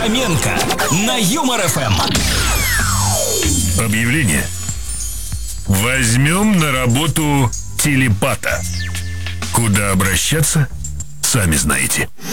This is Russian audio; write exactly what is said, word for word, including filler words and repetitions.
Хоменко на Юмор эф эм. Объявление. Возьмем на работу телепата. Куда обращаться, сами знаете.